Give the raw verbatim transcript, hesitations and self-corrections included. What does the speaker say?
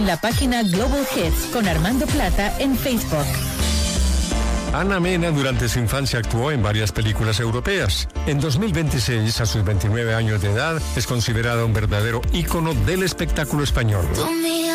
La página Global Hits con Armando Plata en Facebook. Ana Mena durante su infancia actuó en varias películas europeas. En dos mil veintiséis, a sus veintinueve años de edad, es considerada un verdadero ícono del espectáculo español.